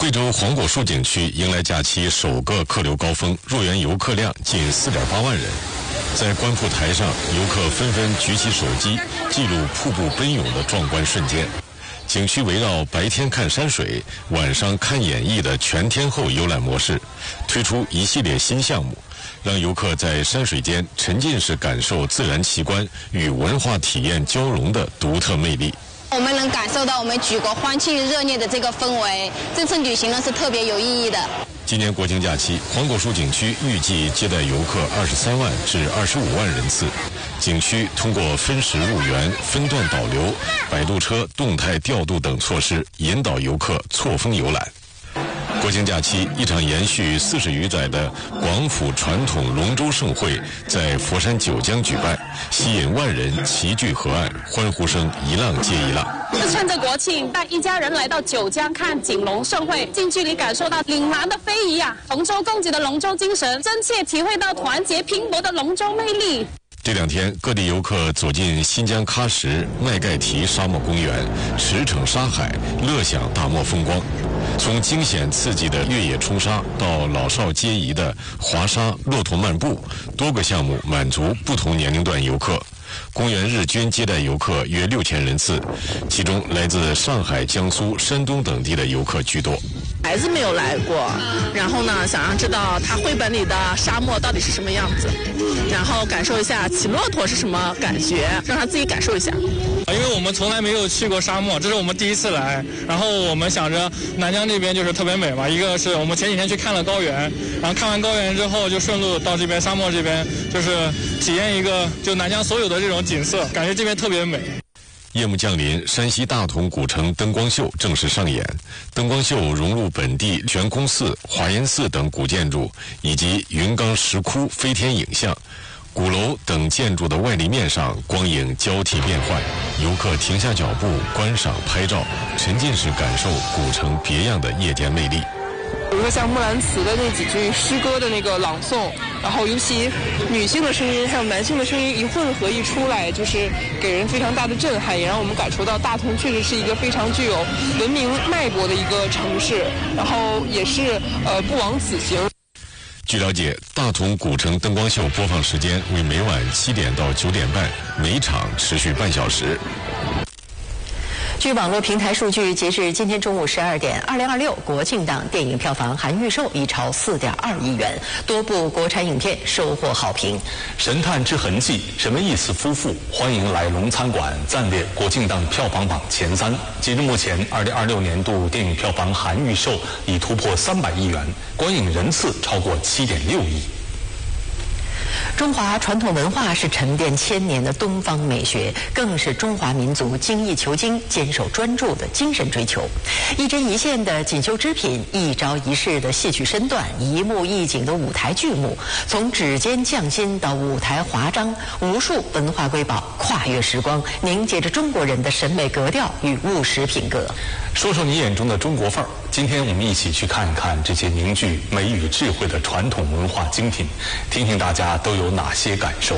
贵州黄果树景区迎来假期首个客流高峰，入园游客量近4.8万人。在观瀑台上，游客纷纷举起手机，记录瀑布奔涌的壮观瞬间。景区围绕白天看山水，晚上看演艺的全天候游览模式，推出一系列新项目，让游客在山水间沉浸式感受自然奇观与文化体验交融的独特魅力。 我们能感受到我们举国欢庆热烈的这个氛围，这次旅行呢是特别有意义的。 今年国庆假期，黄果树景区预计接待游客23万至25万人次。景区通过分时入园、分段导流、摆渡车动态调度等措施，引导游客错峰游览。国庆假期，一场延续40余载的广府传统龙舟盛会在佛山九江举办，吸引万人齐聚河岸，欢呼声一浪接一浪。 是趁着国庆，带一家人来到九江看锦龙盛会，近距离感受到岭南的非遗啊，同舟共济的龙舟精神，真切体会到团结拼搏的龙舟魅力。 这2天，各地游客走进新疆喀什麦盖提沙漠公园，驰骋沙海，乐享大漠风光。从惊险刺激的越野冲沙到老少皆宜的滑沙、骆驼漫步，多个项目满足不同年龄段游客。公园日均接待游客约6000人次，其中来自上海、江苏、山东等地的游客居多。 孩子没有来过，然后呢，想要知道他绘本里的沙漠到底是什么样子，然后感受一下骑骆驼是什么感觉，让他自己感受一下。 因为我们从来没有去过沙漠，这是我们第一次来，然后我们想着南疆这边就是特别美嘛，一个是我们前几天去看了高原，然后看完高原之后就顺路到这边沙漠这边，就是体验一个就南疆所有的这种景色，感觉这边特别美。 夜幕降临，山西大同古城灯光秀正式上演。灯光秀融入本地悬空寺、华严寺等古建筑，以及云冈石窟飞天影像。鼓楼等建筑的外立面上光影交替变换，游客停下脚步观赏拍照，沉浸式感受古城别样的夜间魅力。 比如说像木兰辞的那几句诗歌的那个朗诵，然后尤其女性的声音还有男性的声音一混合一出来，就是给人非常大的震撼，也让我们感受到大同确实是一个非常具有文明脉搏的一个城市，然后也是不枉此行。 据了解，大同古城灯光秀播放时间为每晚7点到9点半，每场持续半小时。 据网络平台数据，截至今天中午12点，2026国庆档电影票房含预售已超4.2亿元，多部国产影片收获好评。 神探之痕迹、什么意思夫妇、欢迎来龙餐馆暂列国庆档票房榜前3。截至目前，2026年度电影票房含预售已突破300亿元，观影人次超过7.6亿。 中华传统文化是沉淀千年的东方美学，更是中华民族精益求精、坚守专注的精神追求。一针一线的锦绣织品，一招一式的戏曲身段，一幕一景的舞台剧目，从指尖匠心到舞台华章，无数文化瑰宝跨越时光，凝结着中国人的审美格调与务实品格。 说说你眼中的中国范儿。今天我们一起去看一看这些凝聚美与智慧的传统文化精品，听听大家都有哪些感受。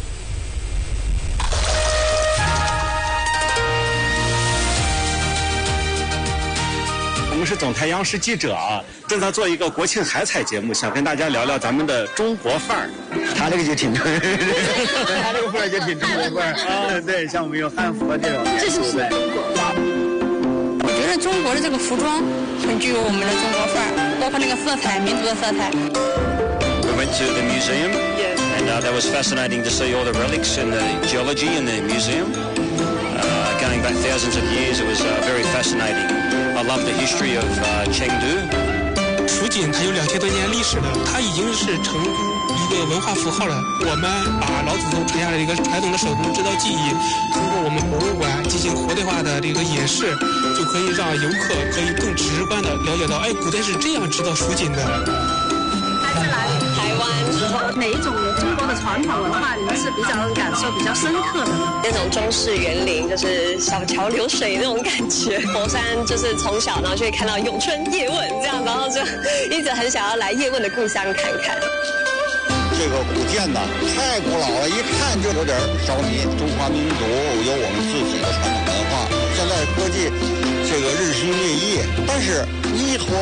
我们是总台央视记者啊，正在做一个国庆海采节目，想跟大家聊聊咱们的中国范儿。 他这个就挺他这个范儿就挺中国范儿啊，对，像我们有汉服这种， 这是中国。我觉得中国的这个服装很具有我们的中国范儿，包括那个色彩，民族的色彩。 We went to the museum, and that was fascinating to see all the relics and the geology in the museum. Going back thousands of years, it was very fascinating. I love the history of Chengdu. 蜀锦它有2000多年历史了，它已经是成一个文化符号了。我们把老祖宗传下来的一个传统的手工制造技艺，通过我们博物馆进行活化的这个演示，就可以让游客可以更直观的了解到，哎，古代是这样制造蜀锦的。 还是来台湾，哪一种中国的传统文化你们是比较感受比较深刻的？ 那种中式园林，就是小桥流水那种感觉。佛山就是从小然后就会看到咏春、叶问这样，然后就一直很想要来叶问的故乡看看。 这个古建呢太古老了，一看就有点着迷。中华民族有我们自己的传统文化，现在科技这个日新月异，但是依托